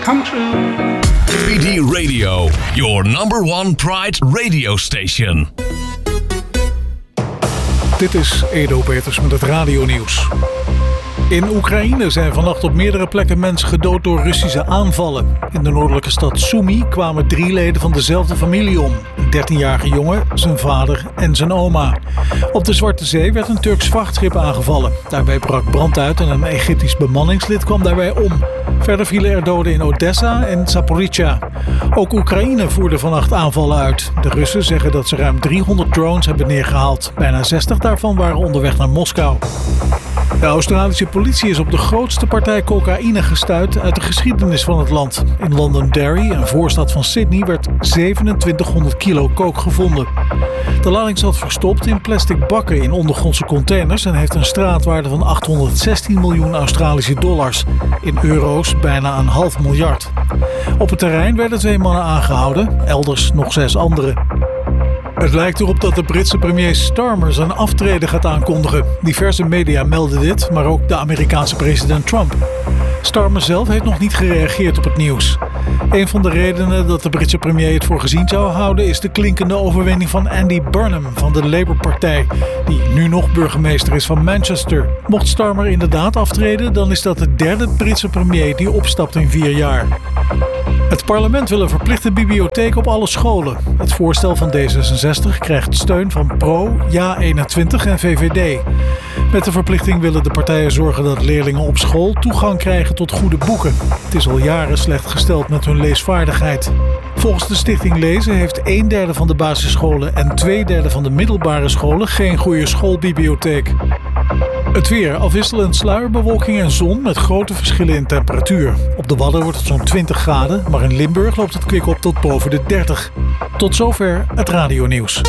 come true. PD Radio, your number one Pride radio station. Dit is Edo Peters met het radionieuws. In Oekraïne zijn vannacht op meerdere plekken mensen gedood door Russische aanvallen. In de noordelijke stad Sumy kwamen 3 leden van dezelfde familie om. Een 13-jarige jongen, zijn vader en zijn oma. Op de Zwarte Zee werd een Turks vrachtschip aangevallen. Daarbij brak brand uit en een Egyptisch bemanningslid kwam daarbij om. Verder vielen er doden in Odessa en Zaporizhzhia. Ook Oekraïne voerde vannacht aanvallen uit. De Russen zeggen dat ze ruim 300 drones hebben neergehaald. Bijna 60 daarvan waren onderweg naar Moskou. De Australische politie is op de grootste partij cocaïne gestuit uit de geschiedenis van het land. In Londonderry, een voorstad van Sydney, werd 2700 kilo coke gevonden. De lading zat verstopt in plastic bakken in ondergrondse containers en heeft een straatwaarde van 816 miljoen Australische dollars. In euro's bijna $500 miljoen. Op het terrein werden 2 mannen aangehouden, elders nog 6 anderen. Het lijkt erop dat de Britse premier Starmer zijn aftreden gaat aankondigen. Diverse media melden dit, maar ook de Amerikaanse president Trump. Starmer zelf heeft nog niet gereageerd op het nieuws. Een van de redenen dat de Britse premier het voor gezien zou houden is de klinkende overwinning van Andy Burnham van de Labour-partij, die nu nog burgemeester is van Manchester. Mocht Starmer inderdaad aftreden, dan is dat de 3e Britse premier die opstapt in 4 jaar. Het parlement wil een verplichte bibliotheek op alle scholen. Het voorstel van D66 krijgt steun van PRO, JA21 en VVD. Met de verplichting willen de partijen zorgen dat leerlingen op school toegang krijgen tot goede boeken. Het is al jaren slecht gesteld met hun leesvaardigheid. Volgens de Stichting Lezen heeft 1/3 van de basisscholen en 2/3 van de middelbare scholen geen goede schoolbibliotheek. Het weer, afwisselend sluierbewolking en zon met grote verschillen in temperatuur. Op de Wadden wordt het zo'n 20 graden, maar in Limburg loopt het kwik op tot boven de 30. Tot zover het radionieuws.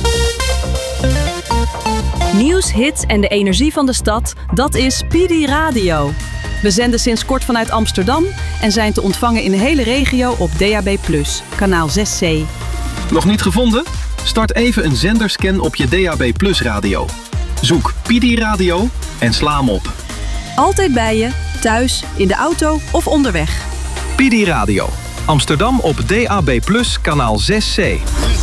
Nieuws, hits en de energie van de stad, dat is PD Radio. We zenden sinds kort vanuit Amsterdam en zijn te ontvangen in de hele regio op DAB+, kanaal 6C. Nog niet gevonden? Start even een zenderscan op je DAB+ radio. Zoek PD Radio en sla hem op. Altijd bij je, thuis, in de auto of onderweg. PD Radio. Amsterdam op DAB+, kanaal 6C.